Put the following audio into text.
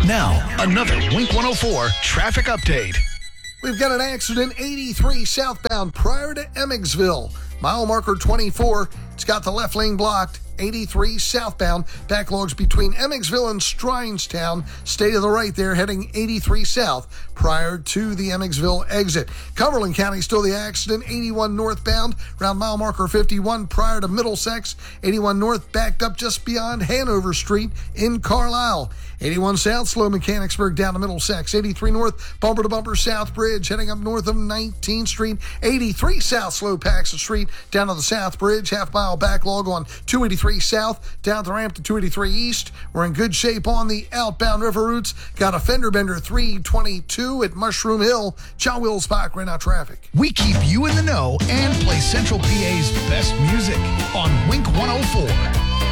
Now, another Wink 104 traffic update. We've got an accident 83 southbound prior to Emmetsville. Mile marker 24. It's got the left lane blocked. 83 southbound. Backlogs between Emmetsville and Strinestown. Stay to the right there, heading 83 south prior to the Emmetsville exit. Cumberland County, still the accident. 81 northbound, around mile marker 51 prior to Middlesex. 81 north backed up just beyond Hanover Street in Carlisle. 81 south, slow Mechanicsburg down to Middlesex. 83 north, bumper to bumper South Bridge, heading up north of 19th Street. 83 south, slow Paxson Street down to the South Bridge. Half mile backlog on 283 south, down the ramp to 283 east. We're in good shape on the outbound river routes. Got a fender bender 322 at Mushroom Hill. John Wills-Bach, right now traffic. We keep you in the know and play Central PA's best music on Wink 104.